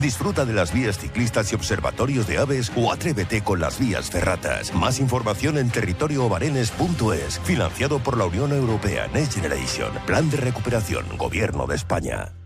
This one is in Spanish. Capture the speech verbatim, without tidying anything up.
Disfruta de las vías ciclistas y observatorios de aves o atrévete con las vías ferratas. Más información en territorio obarenes punto es. Financiado por la Unión Europea Next Generation. Plan de recuperación. Gobierno de España.